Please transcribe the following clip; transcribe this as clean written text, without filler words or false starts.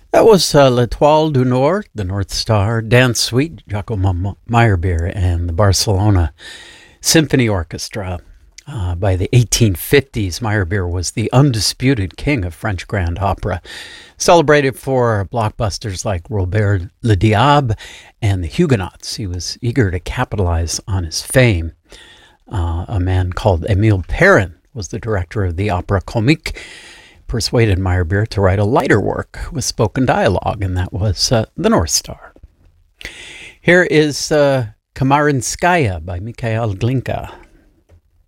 That was L'Étoile du Nord, the North Star, Dance Suite, Giacomo Meyerbeer, and the Barcelona Symphony Orchestra. By the 1850s, Meyerbeer was the undisputed king of French grand opera, celebrated for blockbusters like Robert le Diable and The Huguenots. He was eager to capitalize on his fame. A man called Émile Perrin was the director of the Opera Comique, persuaded Meyerbeer to write a lighter work with spoken dialogue, and that was The North Star. Here is Kamarinskaya by Mikhail Glinka.